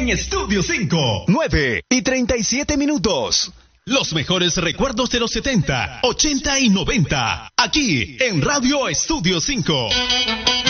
en Estudio 5. 9:37. Los mejores recuerdos de los 70, 80 y 90. Aquí en Radio Estudio 5.